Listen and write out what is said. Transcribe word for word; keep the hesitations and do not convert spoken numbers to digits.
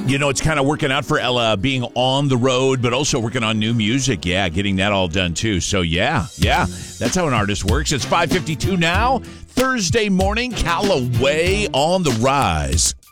You know, it's kind of working out for Ella being on the road, but also working on new music. Yeah, getting that all done, too. So, yeah, yeah, that's how an artist works. It's five fifty-two now, Thursday morning, Callaway on the rise.